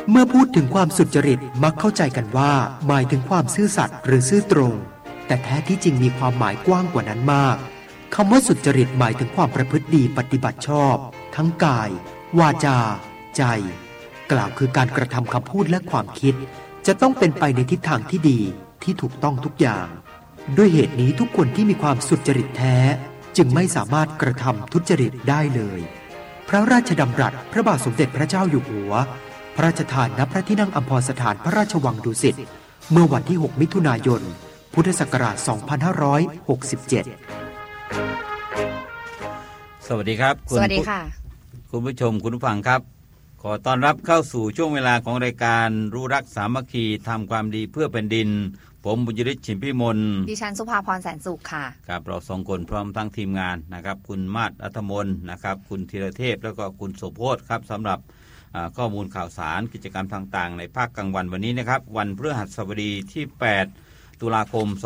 เมื่อพูดถึงความสุจริตมักเข้าใจกันว่าหมายถึงความซื่อสัตย์หรือซื่อตรงแต่แท้ที่จริงมีความหมายกว้างกว่านั้นมากคำว่าสุจริตหมายถึงความประพฤติดีปฏิบัติชอบทั้งกายวาจาใจกล่าวคือการกระทำคำพูดและความคิดจะต้องเป็นไปในทิศทางที่ดีที่ถูกต้องทุกอย่างด้วยเหตุนี้ทุกคนที่มีความสุจริตแท้จึงไม่สามารถกระทำทุจริตได้เลยพระราชดำรัสพระบาทสมเด็จพระเจ้าอยู่หัวพระราชทานณพระที่นั่งอัมพรสถานพระราชวังดุสิตเมื่อวันที่6มิถุนายนพุทธศักราช2567 สวัสดีครับสวัสดีค่ะคุณผู้ชมคุณผู้ฟังครับขอต้อนรับเข้าสู่ช่วงเวลาของรายการรู้รักสามัคคีทำความดีเพื่อแผ่นดินผมบุญยฤทธิ์ฉิมพิมลดิฉันสุภาพรแสนสุขค่ะครับเราสองคนพร้อมทั้งทีมงานนะครับคุณมาศอัธมนต์นะครับคุณธีรเทพแล้วก็คุณโสโภชครับสำหรับข้อมูลข่าวสารกิจกรรมต่างๆในภาคกลางวันวันนี้นะครับวันพฤหัสบดีที่8ตุลาคม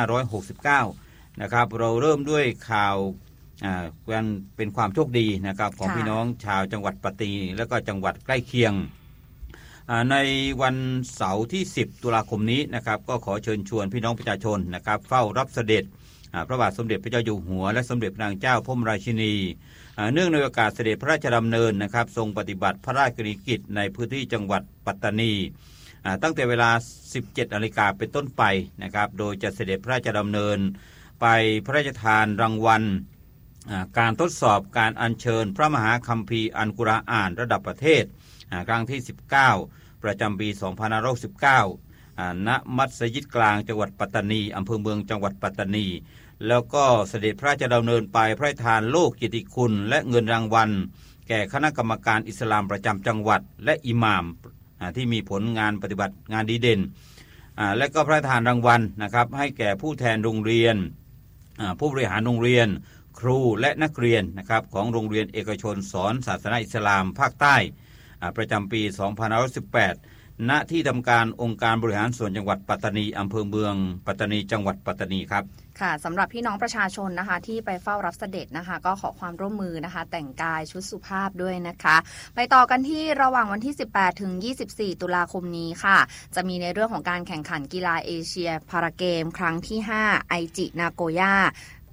2569นะครับเราเริ่มด้วยข่าวเป็นความโชคดีนะครับของพี่น้องชาวจังหวัดปัตตานีและก็จังหวัดใกล้เคียงในวันเสาร์ที่10ตุลาคมนี้นะครับก็ขอเชิญชวนพี่น้องประชาชนนะครับเฝ้ารับเสด็จพระบาทสมเด็จพระเจ้าอยู่หัวและสมเด็จพระนางเจ้าพระบรมราชินีเนื่องในโอกาสเสด็จพระราชดำเนินนะครับทรงปฏิบัติพระราชกรณียกิจในพื้นที่จังหวัดปัตตานีตั้งแต่เวลา 17 นาฬิกาเป็นต้นไปนะครับโดยจะเสด็จพระราชดำเนินไปพระราชทานรางวัลการทดสอบการอัญเชิญพระมหาคัมภีร์อัลกุรอานระดับประเทศครั้งที่19ประจำปี2519ณมัสยิดกลางจังหวัดปัตตานีอำเภอเมืองจังหวัดปัตตานีแล้วก็เสด็จพระราชดำเนินไปพระราชทานโล่เกียรติคุณและเงินรางวัลแก่คณะกรรมการอิสลามประจำจังหวัดและอิหม่ามที่มีผลงานปฏิบัติงานดีเด่นและก็พระราชทานรางวัลนะครับให้แก่ผู้แทนโรงเรียนผู้บริหารโรงเรียนครูและนักเรียนนะครับของโรงเรียนเอกชนสอนศาสนาอิสลามภาคใต้ประจำปี2518ณที่ทำการองค์การบริหารส่วนจังหวัดปัตตานีอำเภอเมืองปัตตานีจังหวัดปัตตานีครับค่ะสำหรับพี่น้องประชาชนนะคะที่ไปเฝ้ารับเสด็จนะคะก็ขอความร่วมมือนะคะแต่งกายชุดสุภาพด้วยนะคะไปต่อกันที่ระหว่างวันที่18ถึง24ตุลาคมนี้ค่ะจะมีในเรื่องของการแข่งขันกีฬาเอเชียพาราเกมครั้งที่5ไอจินาโกย่า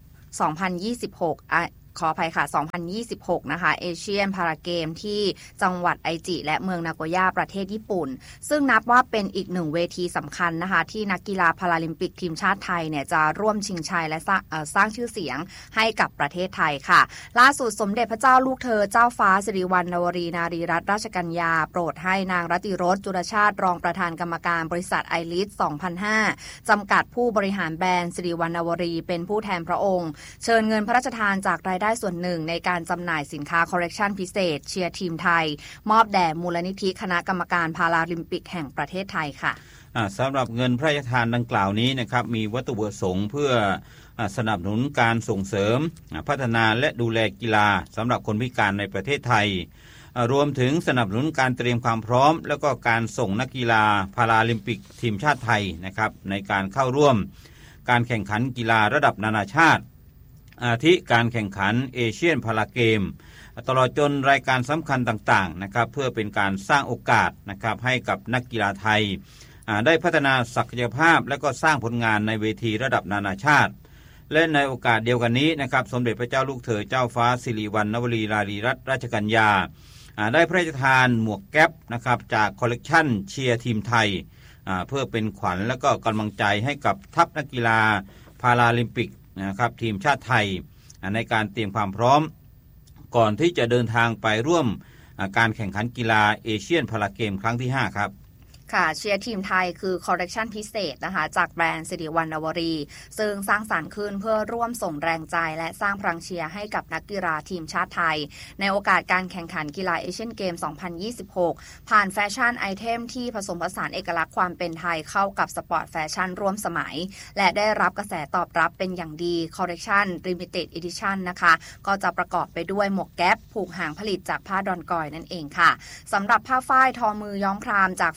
2026ขออภัยค่ะ2026นะคะเอเชียนพาราเกมที่จังหวัดไอจิและเมืองนาโกย่าประเทศญี่ปุ่นซึ่งนับว่าเป็นอีกหนึ่งเวทีสำคัญนะคะที่นักกีฬาพาราลิมปิกทีมชาติไทยเนี่ยจะร่วมชิงชัยและสร้างชื่อเสียงให้กับประเทศไทยค่ะล่าสุดสมเด็จพระเจ้าลูกเธอเจ้าฟ้าสิริวัณณวรีนารีรัตนราชกัญญาโปรดให้นางรัติรสจุลชาติรองประธานกรรมการบริษัทไอริส 2005 จำกัดผู้บริหารแบรนด์สิริวัณณวรีเป็นผู้แทนพระองค์เชิญเงินพระราชทานจากรายได้ส่วนหนึ่งในการจำหน่ายสินค้าคอลเลกชันพิเศษเชียร์ทีมไทยมอบแด่มูลนิธิคณะกรรมการพาราลิมปิกแห่งประเทศไทยค่ะสำหรับเงินพระราชทานดังกล่าวนี้นะครับมีวัตถุประสงค์เพื่อสนับสนุนการส่งเสริมพัฒนาและดูแลกีฬาสำหรับคนพิการในประเทศไทยรวมถึงสนับสนุนการเตรียมความพร้อมแล้วก็การส่งนักกีฬาพาราลิมปิกทีมชาติไทยนะครับในการเข้าร่วมการแข่งขันกีฬาระดับนานาชาติอาทิการแข่งขันเอเชียนพาราเกมตลอดจนรายการสำคัญต่างๆนะครับเพื่อเป็นการสร้างโอกาสนะครับให้กับนักกีฬาไทยได้พัฒนาศักยภาพและก็สร้างผลงานในเวทีระดับนานาชาติและในโอกาสเดียวกันนี้นะครับสมเด็จพระเจ้าลูกเธอเจ้าฟ้าสิริวัณณวรีนารีรัตนราชกัญญาได้พระราชทานหมวกแก๊ปนะครับจากคอลเลกชันเชียร์ทีมไทยเพื่อเป็นขวัญและก็กำลังใจให้กับทัพนักกีฬาพาราลิมปิกนะครับทีมชาติไทยในการเตรียมความพร้อมก่อนที่จะเดินทางไปร่วมการแข่งขันกีฬาเอเชียนพาราเกมครั้งที่5ครับค่ะเชียร์ทีมไทยคือคอลเลกชันพิเศษนะคะจากแบรนด์สิริวัณณวรีซึ่งสร้างสรรค์ขึ้นเพื่อร่วมส่งแรงใจและสร้างพลังเชียร์ให้กับนักกีฬาทีมชาติไทยในโอกาสการแข่งขันกีฬาเอเชียนเกม 2026 ผ่านแฟชั่นไอเทมที่ผสมผสานเอกลักษณ์ความเป็นไทยเข้ากับสปอร์ตแฟชั่นร่วมสมัยและได้รับกระแสตอบรับเป็นอย่างดีคอลเลกชัน Limited Edition นะคะก็จะประกอบไปด้วยหมวกแก๊ปผูกหางผลิตจากผ้าดอนกอยนั่นเองค่ะสำหรับผ้าฝ้ายทอมือย้อมครามจากฝีมือ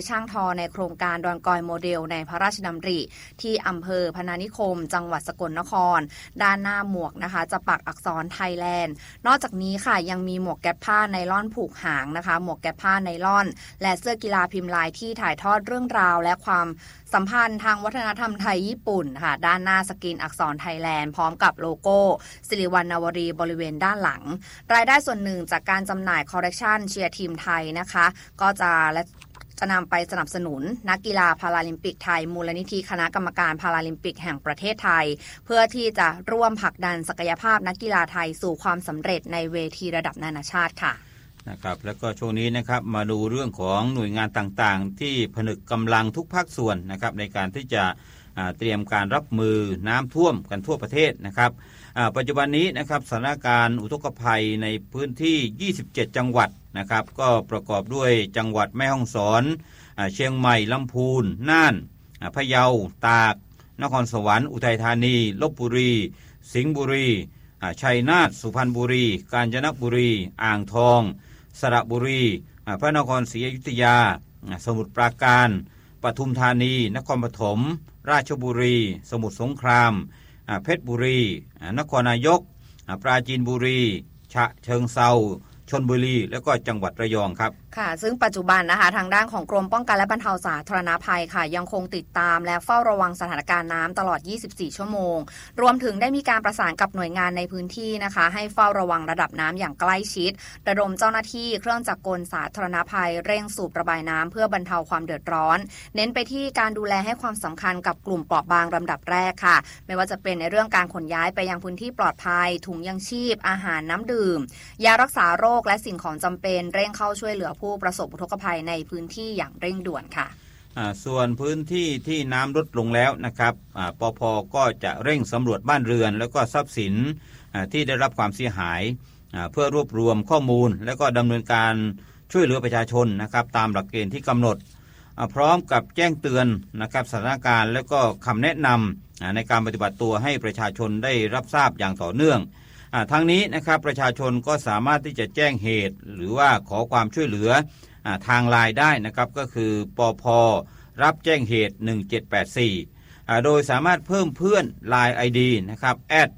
ช่างทอในโครงการดอนกอยโมเดลในพระราชดำริที่อำเภอพนานิคมจังหวัดสกลนครด้านหน้าหมวกนะคะจะปักอักษรไทยแลนด์นอกจากนี้ค่ะยังมีหมวกแก๊ปผ้าไนล่อนผูกหางนะคะหมวกแก๊ปผ้าไนล่อนและเสื้อกีฬาพิมพ์ลายที่ถ่ายทอดเรื่องราวและความสัมพันธ์ทางวัฒนธรรมไทยญี่ปุ่นค่ะด้านหน้าสกรีนอักษรไทยแลนด์พร้อมกับโลโก้สิริวัณณวรีบริเวณด้านหลังรายได้ส่วนหนึ่งจากการจำหน่ายคอลเลคชันเชียร์ทีมไทยนะคะก็จะนำไปสนับสนุนนักกีฬาพาราลิมปิกไทยมูลนิธิคณะกรรมการพาราลิมปิกแห่งประเทศไทยเพื่อที่จะร่วมผลักดันศักยภาพนักกีฬาไทยสู่ความสำเร็จในเวทีระดับนานาชาติค่ะนะครับแล้วก็ช่วงนี้นะครับมาดูเรื่องของหน่วยงานต่างๆที่ผนึกกำลังทุกภาคส่วนนะครับในการที่จะเตรียมการรับมือน้ำท่วมกันทั่วประเทศนะครับปัจจุบันนี้นะครับสถานการณ์อุทกภัยในพื้นที่27จังหวัดนะครับก็ประกอบด้วยจังหวัดแม่ฮ่องสอนเชียงใหม่ลำพูนน่านพะเยาตากนครสวรรค์อุทัยธานีลพบุรีสิงห์บุรีชัยนาทสุพรรณบุรีกาญจนบุรีอ่างทองสระบุรีพระนครศรีอยุธยาสมุทรปราการปทุมธานีนครปฐมราชบุรีสมุทรสงครามเพชรบุรีนครนายกปราจีนบุรีฉะเชิงเทราชลบุรีและก็จังหวัดระยองครับค่ะซึ่งปัจจุบันนะคะทางด้านของกรมป้องกันและบรรเทาสาธารณภัยค่ะยังคงติดตามและเฝ้าระวังสถานการณ์น้ำตลอด24ชั่วโมงรวมถึงได้มีการประสานกับหน่วยงานในพื้นที่นะคะให้เฝ้าระวังระดับน้ำอย่างใกล้ชิดระดมเจ้าหน้าที่เครื่องจักรกลสาธารณภัยเร่งสูบระบายน้ำเพื่อบรรเทาความเดือดร้อนเน้นไปที่การดูแลให้ความสำคัญกับกลุ่มเปราะบางลำดับแรกค่ะไม่ว่าจะเป็นในเรื่องการขนย้ายไปยังพื้นที่ปลอดภัยถุงยังชีพอาหารน้ำดื่มยารักษาโรคและสิ่งของจำเป็นเร่งเข้าช่วยเหลือผู้ประสบอุทกภัยในพื้นที่อย่างเร่งด่วนค่ะส่วนพื้นที่ที่น้ำลดลงแล้วนะครับปภ.ก็จะเร่งสำรวจบ้านเรือนแล้วก็ทรัพย์สินที่ได้รับความเสียหายเพื่อรวบรวมข้อมูลแล้วก็ดำเนินการช่วยเหลือประชาชนนะครับตามหลักเกณฑ์ที่กำหนดพร้อมกับแจ้งเตือนนะครับสถานการณ์และก็คำแนะนำในการปฏิบัติตัวให้ประชาชนได้รับทราบอย่างต่อเนื่องทั้งนี้นะครับประชาชนก็สามารถที่จะแจ้งเหตุหรือว่าขอความช่วยเหลือทางไลน์ได้นะครับก็คือปภ.รับแจ้งเหตุ1784โดยสามารถเพิ่มเพื่อน Line ID นะครับ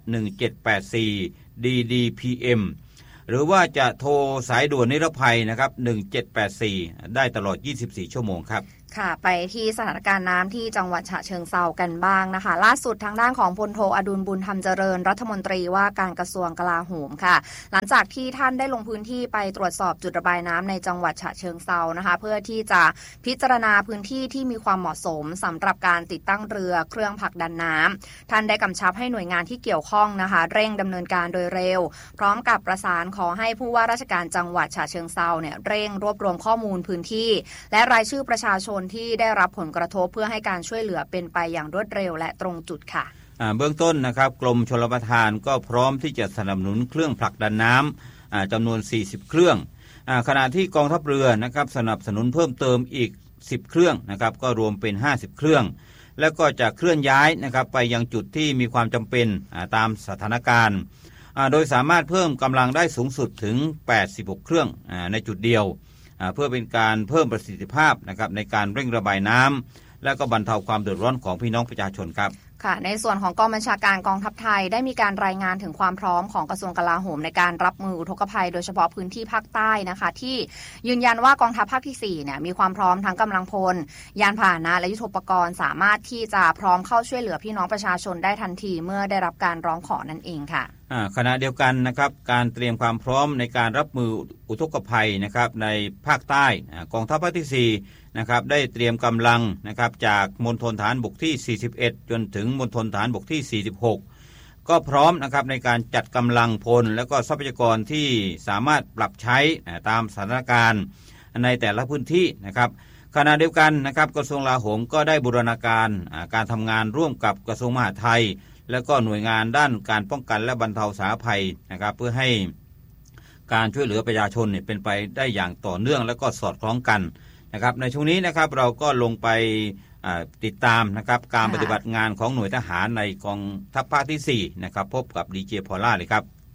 @1784ddpm หรือว่าจะโทรสายด่วนนิรภัยนะครับ1784ได้ตลอด24ชั่วโมงครับค่ะไปที่สถานการณ์น้ำที่จังหวัดฉะเชิงเทรากันบ้างนะคะล่าสุดทางด้านของพลโทอดุลบุญธรรมเจริญรัฐมนตรีว่าการกระทรวงกลาโหมค่ะหลังจากที่ท่านได้ลงพื้นที่ไปตรวจสอบจุดระบายน้ำในจังหวัดฉะเชิงเทรานะคะเพื่อที่จะพิจารณาพื้นที่ที่มีความเหมาะสมสำหรับการติดตั้งเรือเครื่องผลักดันน้ำท่านได้กำชับให้หน่วยงานที่เกี่ยวข้องนะคะเร่งดำเนินการโดยเร็วพร้อมกับประสานขอให้ผู้ว่าราชการจังหวัดฉะเชิงเทราเนี่ยเร่งรวบรวมข้อมูลพื้นที่และรายชื่อประชาชนที่ได้รับผลกระทบเพื่อให้การช่วยเหลือเป็นไปอย่างรวดเร็วและตรงจุดค่ะเบื้องต้นนะครับกรมชลประทานก็พร้อมที่จะสนับสนุนเครื่องผลักดันน้ำจำนวน40เครื่องขณะที่กองทัพเรือนะครับสนับสนุนเพิ่มเติมอีก10เครื่องนะครับก็รวมเป็น50เครื่องแล้วก็จะเคลื่อนย้ายนะครับไปยังจุดที่มีความจำเป็นตามสถานการณ์โดยสามารถเพิ่มกำลังได้สูงสุดถึง86เครื่องในจุดเดียวเพื่อเป็นการเพิ่มประสิทธิภาพนะครับในการเร่งระบายน้ำและก็บรรเทาความเดือดร้อนของพี่น้องประชาชนครับค่ะในส่วนของกองบัญชาการกองทัพไทยได้มีการรายงานถึงความพร้อมของกระทรวงกลาโหมในการรับมืออุทกภัยโดยเฉพาะพื้นที่ภาคใต้นะคะที่ยืนยันว่ากองทัพภาคที่4เนี่ยมีความพร้อมทั้งกำลังพลยานพาหนะและยุทโธปกรณ์สามารถที่จะพร้อมเข้าช่วยเหลือพี่น้องประชาชนได้ทันทีเมื่อได้รับการร้องขอนั่นเองค่ะขณะเดียวกันนะครับการเตรียมความพร้อมในการรับมืออุทกภัยนะครับในภาคใต้กองทัพภาคที่4นะครับได้เตรียมกำลังนะครับจากมณฑลฐานบกที่41จนถึงมณฑลฐานบกที่46ก็พร้อมนะครับในการจัดกำลังพลและก็ทรัพยากรที่สามารถปรับใช้ตามสถานการณ์ในแต่ละพื้นที่นะครับขณะเดียวกันนะครับกระทรวงกลาโหมก็ได้บูรณาการการทำงานร่วมกับกระทรวงมหาดไทยและก็หน่วยงานด้านการป้องกันและบรรเทาสาธารณภัยนะครับเพื่อให้การช่วยเหลือประชาชนเนี่ยเป็นไปได้อย่างต่อเนื่องและก็สอดคล้องกันนะครับในช่วงนี้นะครับเราก็ลงไปติดตามนะครับการปฏิบัติงานของหน่วยทหารในกองทัพภาคที่4นะครับพบกับดีเจพอลล่าเลยครับ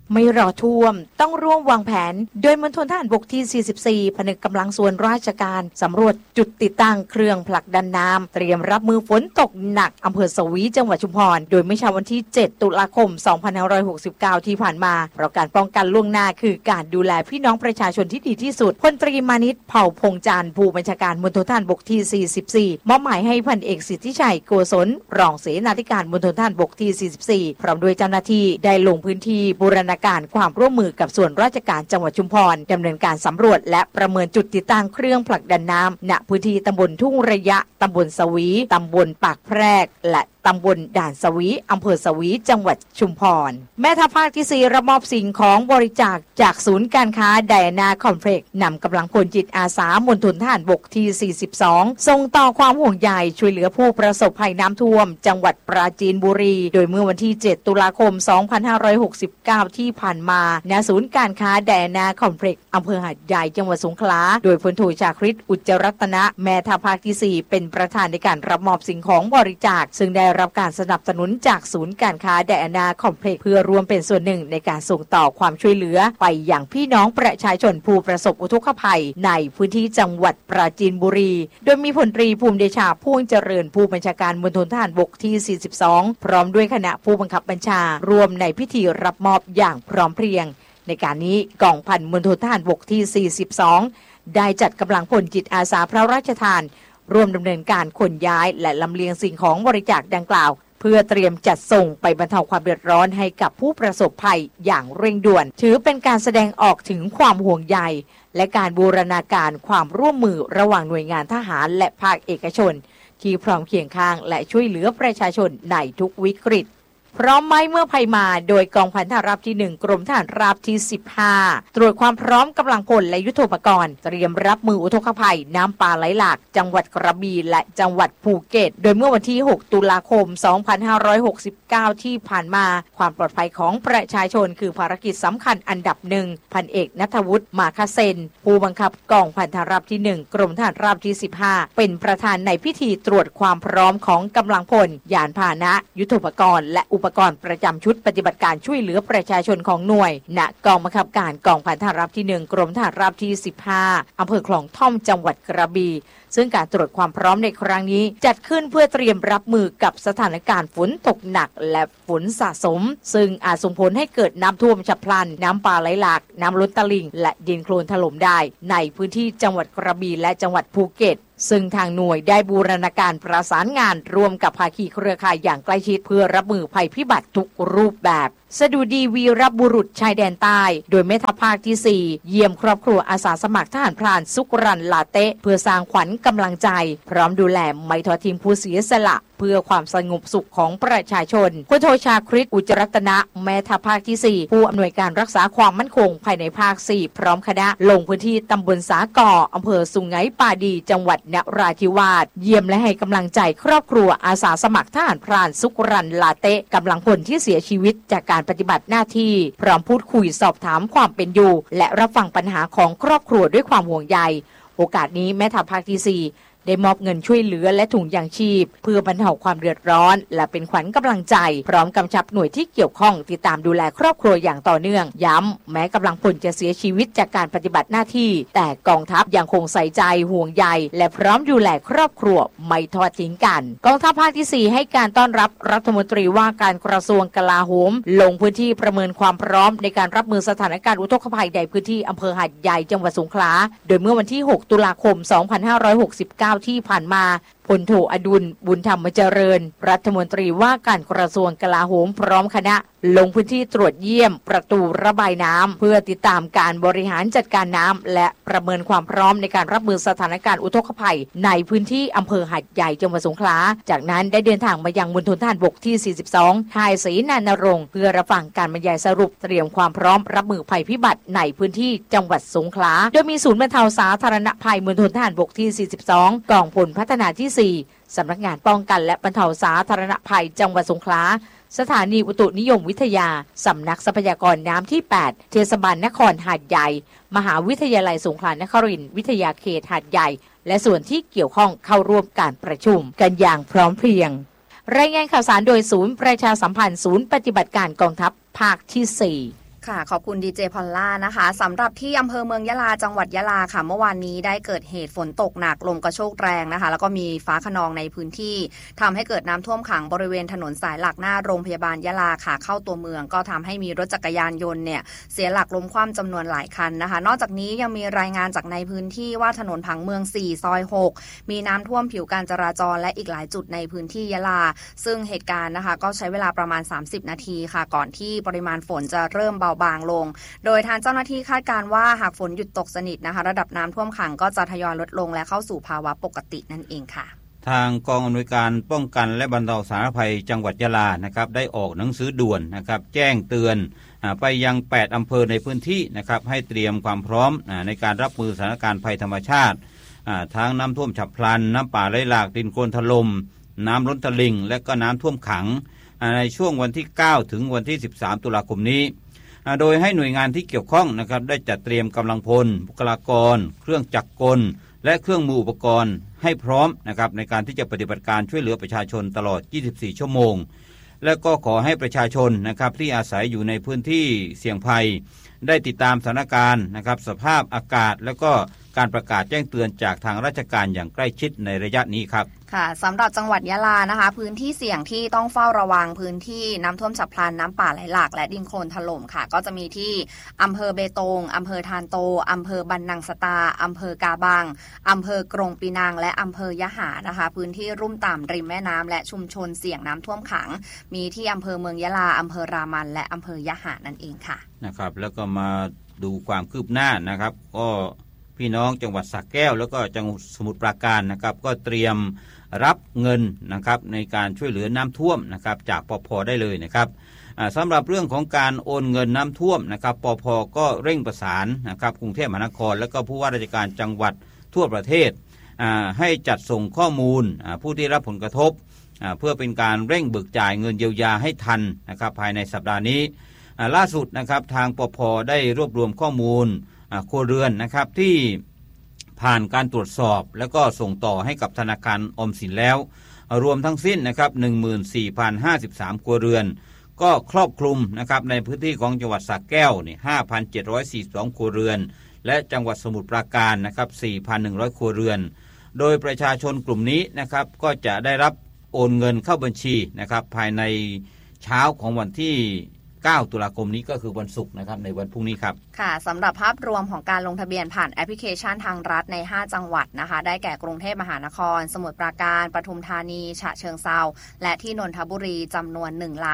ไม่รอท่วมต้องร่วมวางแผนโดยมณฑลทหารบกที่44ผนึกกำลังส่วนราชการสำรวจจุดติดตั้งเครื่องผลักดันน้ำเตรียมรับมือฝนตกหนักอำเภอสวีจังหวัดชุมพรโดยเมื่อเช้าวันที่7ตุลาคม2569ที่ผ่านมาประการป้องกันล่วงหน้าคือการดูแลพี่น้องประชาชนที่ดีที่สุดพลตรีมานิชเผ่าพงจันทร์ผู้บัญชาการมณฑลทหารบกที่44มอบหมายให้พันเอกสิทธิชัยโกศลรองเสนาธิการมณฑลทหารบกที่44พร้อมด้วยเจ้าหน้าที่ได้ลงพื้นที่บูรณาการความร่วมมือกับส่วนราชการจังหวัดชุมพรดำเนินการสำรวจและประเมินจุดติดตั้งเครื่องผลักดันน้ำณพื้นที่ตำบลทุ่งระยะตำบลสวีตำบลปากแพรกและตำบลด่านสวีอำเภอสวีจังหวัดชุมพรแม่ทัพภาคที่4รับมอบสิ่งของบริจาคจากศูนย์การค้าไดอาน่าคอมเพล็กซ์นำกำลังพลจิตอาสามณฑลทหารบกที่42ส่งต่อความห่วงใยช่วยเหลือผู้ประสบภัยน้ำท่วมจังหวัดปราจีนบุรีโดยเมื่อวันที่7ตุลาคม2569ที่ผ่านมาณศูนย์การค้าไดอาน่าคอมเพล็กซ์อำเภอหาดใหญ่จังหวัดสงขลาโดยพลโทชาคริตอุจจรัตนะแม่ทัพภาคที่4เป็นประธานในการรับมอบสิ่งของบริจาคซึ่งได้รับการสนับสนุนจากศูนย์การค้าไดอาน่าคอมเพล็กซ์เพื่อรวมเป็นส่วนหนึ่งในการส่งต่อความช่วยเหลือไปอย่างพี่น้องประชาชนผู้ประสบอุทกภัยในพื้นที่จังหวัดปราจีนบุรีโดยมีพลตรีภูมิเดชาพ่วงเจริญผู้บัญชาการมณฑลทหารบกที่42พร้อมด้วยคณะผู้บังคับบัญชารวมในพิธีรับมอบอย่างพร้อมเพรียงในการนี้กองพันมณฑลทหารบกที่42ได้จัดกำลังพลจิตอาสาพระราชทานร่วมดำเนินการขนย้ายและลำเลียงสิ่งของบริจาคดังกล่าวเพื่อเตรียมจัดส่งไปบรรเทาความเดือดร้อนให้กับผู้ประสบภัยอย่างเร่งด่วนถือเป็นการแสดงออกถึงความห่วงใยและการบูรณาการความร่วมมือระหว่างหน่วยงานทหารและภาคเอกชนที่พร้อมเคียงข้างและช่วยเหลือประชาชนในทุกวิกฤตพร้อมไหมเมื่อภัยมาโดยกองพันทหารราบที่1กรมทหารราบที่15ตรวจความพร้อมกำลังพลและยุทโธปกรณ์เตรียมรับมืออุทกภัยน้ำป่าไหลหลากจังหวัดกระบี่และจังหวัดภูเก็ตโดยเมื่อวันที่6ตุลาคม2569ที่ผ่านมาความปลอดภัยของประชาชนคือภารกิจสำคัญอันดับหนึ่งพันเอกณัฐวุฒิมาคเซนผู้บังคับกองพันทหารราบที่1กรมทหารราบที่15เป็นประธานในพิธีตรวจความพร้อมของกำลังพลยานพาหนะยุทโธปกรณ์และอุปกรณ์ประจำชุดปฏิบัติการช่วยเหลือประชาชนของหน่วยณกองบังคับการกองพันทหารราบที่1กรมทหารราบที่15อำเภอคลองท่อมจังหวัดกระบี่ซึ่งการตรวจความพร้อมในครั้งนี้จัดขึ้นเพื่อเตรียมรับมือกับสถานการณ์ฝนตกหนักและฝนสะสมซึ่งอาจส่งผลให้เกิดน้ำท่วมฉับพลันน้ำป่าไหลหลากน้ำล้นตลิ่งและดินโคลนถล่มได้ในพื้นที่จังหวัดกระบี่และจังหวัดภูเก็ตซึ่งทางหน่วยได้บูรณาการประสานงานร่วมกับภาคีเครือข่ายอย่างใกล้ชิดเพื่อรับมือภัยพิบัติทุกรูปแบบสดุดีวีรบุรุษชายแดนใต้โดยแม่ทัพภาคที่4เยี่ยมครอบครัวอาสาสมัครทหารพรานสุกรันลาเต้เพื่อสร้างขวัญกำลังใจพร้อมดูแลไม่ทอดทิ้งผู้เสียสละเพื่อความสงบสุขของประชาชนพลโทชาคริตอุจจรัตนะแม่ทัพภาคที่4ผู้อำนวยการรักษาความมั่นคงภายในภาค4พร้อมคณะลงพื้นที่ตำบลสากออำเภอสุไหงปาดีจังหวัดนราธิวาสเยี่ยมและให้กำลังใจครอบครัวอาสาสมัครทหารพรานสุกรันลาเต้กำลังพลที่เสียชีวิตจากการปฏิบัติหน้าที่พร้อมพูดคุยสอบถามความเป็นอยู่และรับฟังปัญหาของครอบครัวด้วยความห่วงใยโอกาสนี้แม่ทัพภาคที่4ได้มอบเงินช่วยเหลือและถุงยางชีพเพื่อบรรเทาความเดือดร้อนและเป็นขวัญกำลังใจพร้อมกำชับหน่วยที่เกี่ยวข้องติดตามดูแลครอบครัวอย่างต่อเนื่องย้ำแม้กำลังพลจะเสียชีวิตจากการปฏิบัติหน้าที่แต่กองทัพยังคงใส่ใจห่วงใยและพร้อมดูแลครอบครัวไม่ทอดทิ้งกันกองทัพภาคที่4ให้การต้อนรับรัฐมนตรีว่าการกระทรวงกลาโหมลงพื้นที่ประเมินความพร้อมในการรับมือสถานการณ์อุทกภัยในพื้นที่อำเภอหาดใหญ่จังหวัดสงขลาโดยเมื่อวันที่6ตุลาคม2569ที่ผ่านมาพลโทอดุลบุญธรรมเจริญรัฐมนตรีว่าการกระทรวงกลาโหมพร้อมคณะลงพื้นที่ตรวจเยี่ยมประตูระบายน้ำเพื่อติดตามการบริหารจัดการน้ำและประเมินความพร้อมในการรับมือสถานการณ์อุทกภัยในพื้นที่อำเภอหาดใหญ่จังหวัดสงขลาจากนั้นได้เดินทางมายังมณฑลทหารบกที่42ค่ายศรีนานรงค์เพื่อรับฟังการบรรยายสรุปเตรียมความพร้อมรับมือภัยพิบัติในพื้นที่จังหวัดสงขลาโดยมีศูนย์บรรเทาสาธารณภัยมณฑลทหารบกที่42กองพลพัฒนาที่4สำนักงานป้องกันและบรรเทาสาธารณภัยจังหวัดสงขลาสถานีอุตุนิยมวิทยาสำนักทรัพยากรน้ำที่8เทศบาลนครหาดใหญ่มหาวิทยาลัยสงขลานครินทร์วิทยาเขตหาดใหญ่และส่วนที่เกี่ยวข้องเข้าร่วมการประชุมกันอย่างพร้อมเพรียงรายงานข่าวสารโดยศูนย์ประชาสัมพันธ์ศูนย์ปฏิบัติการกองทัพภาคที่4 ค่ะขอบคุณดีเจพอลล่านะคะสำหรับที่อำเภอเมืองยะลาจังหวัดยะลาค่ะเมื่อวานนี้ได้เกิดเหตุฝนตกหนักลมกระโชกแรงนะคะแล้วก็มีฟ้าคะนองในพื้นที่ทำให้เกิดน้ำท่วมขังบริเวณถนนสายหลักหน้าโรงพยาบาลยะลาค่ะเข้าตัวเมืองก็ทำให้มีรถจักรยานยนต์เนี่ยเสียหลักล้มคว่ำจำนวนหลายคันนะคะนอกจากนี้ยังมีรายงานจากในพื้นที่ว่าถนนผังเมือง4ซอย6มีน้ำท่วมผิวการจราจรและอีกหลายจุดในพื้นที่ยะลาซึ่งเหตุการณ์นะคะก็ใช้เวลาประมาณ30นาทีค่ะก่อนที่ปริมาณฝนจะเริ่มเบาบางลงโดยทางเจ้าหน้าที่คาดการณ์ว่าหากฝนหยุดตกสนิทนะคะระดับน้ำท่วมขังก็จะทยอยลดลงและเข้าสู่ภาวะปกตินั่นเองค่ะทางกองอำนวยการป้องกันและบรรเทาสาธารณภัยจังหวัดยะลานะครับได้ออกหนังสือด่วนนะครับแจ้งเตือนไปยัง8อำเภอในพื้นที่นะครับให้เตรียมความพร้อมในการรับมือสถานการณ์ภัยธรรมชาติทั้งน้ำท่วมฉับพลันน้ำป่าไหลหลากดินโคลนถล่มน้ำล้นตลิ่งและก็น้ำท่วมขังในช่วงวันที่9ถึงวันที่13ตุลาคมนี้โดยให้หน่วยงานที่เกี่ยวข้องนะครับได้จัดเตรียมกำลังพลบุคลากรเครื่องจักรกลและเครื่องมืออุปกรณ์ให้พร้อมนะครับในการที่จะปฏิบัติการช่วยเหลือประชาชนตลอด24ชั่วโมงและก็ขอให้ประชาชนนะครับที่อาศัยอยู่ในพื้นที่เสี่ยงภัยได้ติดตามสถานการณ์นะครับสภาพอากาศและก็การประกาศแจ้งเตือนจากทางราชการอย่างใกล้ชิดในระยะนี้ครับค่ะสำหรับจังหวัดยะลานะคะพื้นที่เสี่ยงที่ต้องเฝ้าระวังพื้นที่น้ำท่วมฉับพลันน้ำป่าไหลหลากและดินโคลนถล่มค่ะก็จะมีที่อำเภอเบตงอำเภอทานโตอำเภอบันนังสตาอำเภอกาบังอำเภอกรงปีนังและอำเภอยะหานะคะพื้นที่รุ่มต่ำริมแม่น้ำและชุมชนเสี่ยงน้ำท่วมขังมีที่อำเภอเมืองยะลาอำเภอรามันและอำเภอยะหานั่นเองค่ะนะครับแล้วก็มาดูความคืบหน้านะครับก็พี่น้องจังหวัดสระแก้วแล้วก็จังหวัดสมุทรปราการนะครับก็เตรียมรับเงินนะครับในการช่วยเหลือน้ำท่วมนะครับจากปภ.ได้เลยนะครับสำหรับเรื่องของการโอนเงินน้ำท่วมนะครับปภ.ก็เร่งประสานนะครับกรุงเทพมหานครและก็ผู้ว่าราชการจังหวัดทั่วประเทศให้จัดส่งข้อมูลผู้ที่รับผลกระทบเพื่อเป็นการเร่งเบิกจ่ายเงินเยียวยาให้ทันนะครับภายในสัปดาห์นี้ล่าสุดนะครับทางปภ.ได้รวบรวมข้อมูลครัวเรือนนะครับที่ผ่านการตรวจสอบแล้วก็ส่งต่อให้กับธนาคารออมสินแล้วรวมทั้งสิ้นนะครับ 14,053 ครัวเรือนก็ครอบคลุมนะครับในพื้นที่ของจังหวัดสระแก้วนี่ 5,742 ครัวเรือนและจังหวัดสมุทรปราการนะครับ 4,100 ครัวเรือนโดยประชาชนกลุ่มนี้นะครับก็จะได้รับโอนเงินเข้าบัญชีนะครับภายในเช้าของวันที่9ตุลาคมนี้ก็คือวันศุกร์นะครับในวันพรุ่งนี้ครับค่ะสำหรับภาพรวมของการลงทะเบียนผ่านแอปพลิเคชันทางรัฐใน5จังหวัดนะคะได้แก่กรุงเทพมหานครสมุทรปราการปทุมธานีฉะเชิงเทราและที่นนทบุรีจำนวน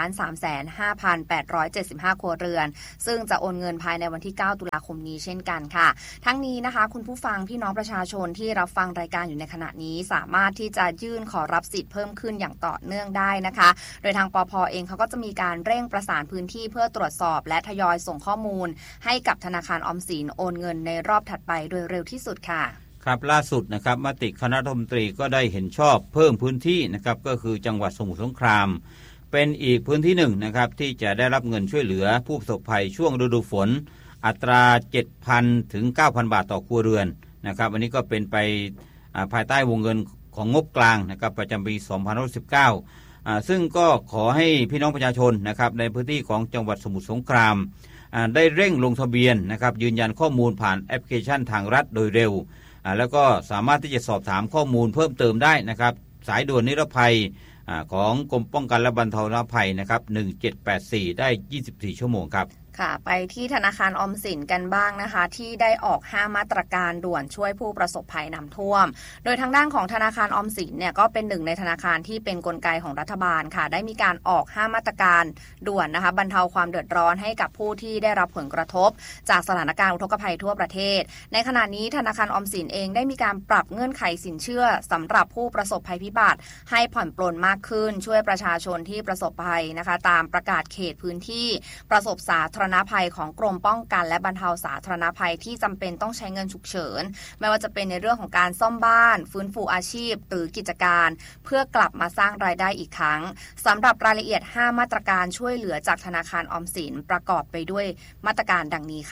1,355,875 ครัวเรือนซึ่งจะโอนเงินภายในวันที่9ตุลาคมนี้เช่นกันค่ะทั้งนี้นะคะคุณผู้ฟังพี่น้องประชาชนที่รับฟังรายการอยู่ในขณะนี้สามารถที่จะยื่นขอรับสิทธิ์เพิ่มขึ้นอย่างต่อเนื่องได้นะคะโดยทางปภ.เองเขาก็จะมีการเร่งประสานพื้นที่เพื่อตรวจสอบและทยอยส่งข้อมูลให้กับธนาคารออมสินโอนเงินในรอบถัดไปโดยเร็วที่สุดค่ะครับล่าสุดนะครับมติคณะรัฐมนตรีก็ได้เห็นชอบเพิ่มพื้นที่นะครับก็คือจังหวัดสมุทรสงครามเป็นอีกพื้นที่หนึ่งนะครับที่จะได้รับเงินช่วยเหลือผู้ประสบภัยช่วงฤดูฝนอัตรา 7,000 ถึง 9,000 บาทต่อครัวเรือนนะครับอันนี้ก็เป็นไปภายใต้วงเงินของงบกลางนะครับประจำปี 2519ซึ่งก็ขอให้พี่น้องประชาชนนะครับในพื้นที่ของจังหวัดสมุทรสงครามได้เร่งลงทะเบียนนะครับยืนยันข้อมูลผ่านแอปพลิเคชันทางรัฐโดยเร็วแล้วก็สามารถที่จะสอบถามข้อมูลเพิ่มเติมได้นะครับสายด่วนนิรภัยของกรมป้องกันและบรรเทาสาธารณภัยนะครับ1784ได้24ชั่วโมงครับค่ะไปที่ธนาคารออมสินกันบ้างนะคะที่ได้ออก5มาตรการด่วนช่วยผู้ประสบภัยน้ำท่วมโดยทางด้านของธนาคารออมสินเนี่ยก็เป็นหนึ่งในธนาคารที่เป็นกลไกของรัฐบาลค่ะได้มีการออก5มาตรการด่วนนะคะบรรเทาความเดือดร้อนให้กับผู้ที่ได้รับผลกระทบจากสถานการณ์อุทกภัยทั่วประเทศในขณะนี้ธนาคารออมสินเองได้มีการปรับเงื่อนไขสินเชื่อสำหรับผู้ประสบภัยพิบัติให้ผ่อนปลนมากขึ้นช่วยประชาชนที่ประสบภัยนะคะตามประกาศเขตพื้นที่ประสบสาธารณภัยของกรมป้องกันและบรรเทาสาธารณภัยที่จำเป็นต้องใช้เงินฉุกเฉินไม่ว่าจะเป็นในเรื่องของการซ่อมบ้านฟื้นฟูอาชีพหรือกิจการเพื่อกลับมาสร้างรายได้อีกครั้งสำหรับรายละเอียด5มาตรการช่วยเหลือจากธนาคารออมสินประกอบไปด้วยมาตรการดังนี้ค่ะ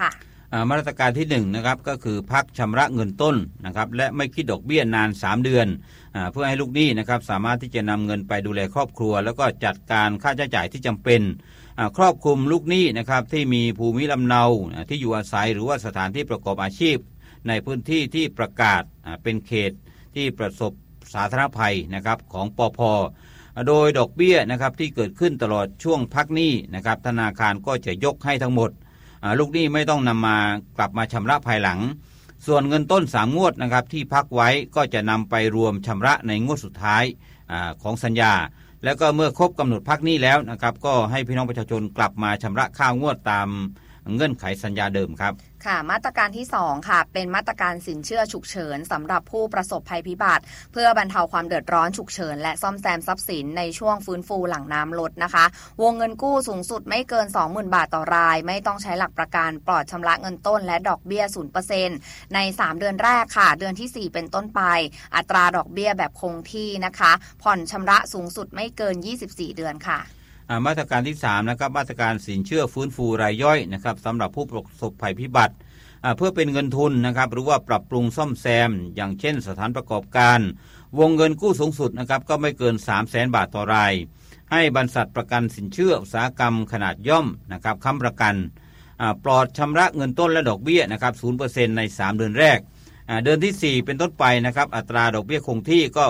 มาตรการที่1นะครับก็คือพักชำระเงินต้นนะครับและไม่คิดดอกเบี้ยนาน3เดือนเพื่อให้ลูกหนี้นะครับสามารถที่จะนำเงินไปดูแลครอบครัวแล้วก็จัดการค่าใช้จ่ายที่จำเป็นครอบคลุมลูกหนี้นะครับที่มีภูมิลำเนาที่อยู่อาศัยหรือว่าสถานที่ประกอบอาชีพในพื้นที่ที่ประกาศเป็นเขตที่ประสบสาธารณภัยนะครับของปภ.โดยดอกเบี้ยนะครับที่เกิดขึ้นตลอดช่วงพักหนี้นะครับธนาคารก็จะยกให้ทั้งหมดลูกหนี้ไม่ต้องนำมากลับมาชำระภายหลังส่วนเงินต้น3งวดนะครับที่พักไว้ก็จะนำไปรวมชำระในงวดสุดท้ายของสัญญาแล้วก็เมื่อครบกำหนดพักหนี้แล้วนะครับก็ให้พี่น้องประชาชนกลับมาชำระค่างวดตามเงื่อนไขสัญญาเดิมครับค่ะมาตรการที่2ค่ะเป็นมาตรการสินเชื่อฉุกเฉินสำหรับผู้ประสบภัยพิบัติเพื่อบรรเทาความเดือดร้อนฉุกเฉินและซ่อมแซมทรัพย์สินในช่วงฟื้นฟูหลังน้ำลดนะคะวงเงินกู้สูงสุดไม่เกิน 20,000 บาทต่อรายไม่ต้องใช้หลักประกันปลอดชำระเงินต้นและดอกเบี้ย 0% ใน3เดือนแรกค่ะเดือนที่4เป็นต้นไปอัตราดอกเบี้ยแบบคงที่นะคะผ่อนชำระสูงสุดไม่เกิน24เดือนค่ะมาตรการที่3นะครับมาตรการสินเชื่อฟื้นฟูรายย่อยนะครับสำหรับผู้ประสบภัยพิบัติเพื่อเป็นเงินทุนนะครับหรือว่าปรับปรุงซ่อมแซมอย่างเช่นสถานประกอบการวงเงินกู้สูงสุดนะครับก็ไม่เกิน 300,000 บาทต่อรายให้บรรษัทประกันสินเชื่ออุตสาหกรรมขนาดย่อมนะครับค้ำประกันปลอดชำระเงินต้นและดอกเบี้ยนะครับ 0% ใน3เดือนแรกเดือนที่4เป็นต้นไปนะครับอัตราดอกเบี้ยคงที่ก็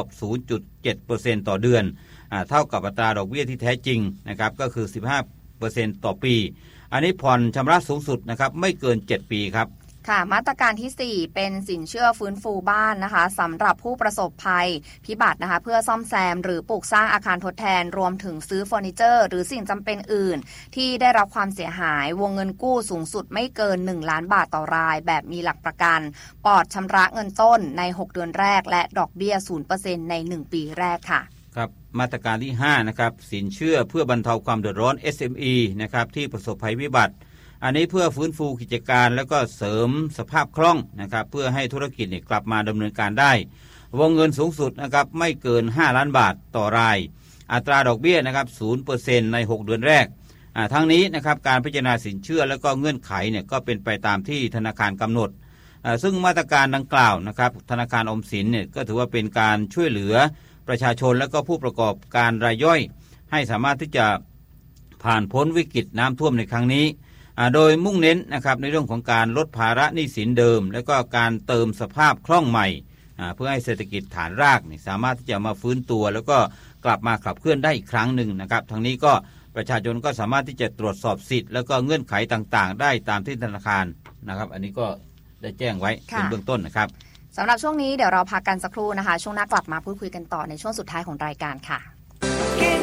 0.7% ต่อเดือนเท่ากับอัตราดอกเบี้ยที่แท้จริงนะครับก็คือ 15% ต่อปีอันนี้ผ่อนชำระสูงสุดนะครับไม่เกิน7ปีครับค่ะมาตรการที่4เป็นสินเชื่อฟื้นฟูบ้านนะคะสำหรับผู้ประสบภัยพิบัตินะคะเพื่อซ่อมแซมหรือปลูกสร้างอาคารทดแทนรวมถึงซื้อเฟอร์นิเจอร์หรือสิ่งจำเป็นอื่นที่ได้รับความเสียหายวงเงินกู้สูงสุดไม่เกิน1ล้านบาทต่อรายแบบมีหลักประกันปลอดชำระเงินต้นใน6เดือนแรกและดอกเบี้ย 0% ใน1ปีแรกค่ะครับมาตรการที่5นะครับสินเชื่อเพื่อบรรเทาความเดือดร้อน SME นะครับที่ประสบภัยพิบัติอันนี้เพื่อฟื้นฟูกิจการแล้วก็เสริมสภาพคล่องนะครับเพื่อให้ธุรกิจกลับมาดำเนินการได้วงเงินสูงสุดนะครับไม่เกิน5ล้านบาทต่อรายอัตราดอกเบี้ยนะครับ 0% ใน6เดือนแรกทั้งนี้นะครับการพิจารณาสินเชื่อแล้วก็เงื่อนไขก็เป็นไปตามที่ธนาคารกำหนดซึ่งมาตรการดังกล่าวนะครับธนาคารออมสินก็ถือว่าเป็นการช่วยเหลือประชาชนและก็ผู้ประกอบการรายย่อยให้สามารถที่จะผ่านพ้นวิกฤตน้ำท่วมในครั้งนี้โดยมุ่งเน้นนะครับในเรื่องของการลดภาระหนี้สินเดิมและก็การเติมสภาพคล่องใหม่เพื่อให้เศรษฐกิจฐานรากสามารถที่จะมาฟื้นตัวแล้วก็กลับมาขับเคลื่อนได้อีกครั้งหนึ่งนะครับทั้งนี้ก็ประชาชนก็สามารถที่จะตรวจสอบสิทธิ์แล้วก็เงื่อนไขต่างๆได้ตามที่ธนาคารนะครับอันนี้ก็ได้แจ้งไว้เป็นเบื้องต้นนะครับสำหรับช่วงนี้เดี๋ยวเราพักกันสักครู่นะคะช่วงหน้ากลับมาพูดคุยกันต่อในช่วงสุดท้ายของรายการค่ะ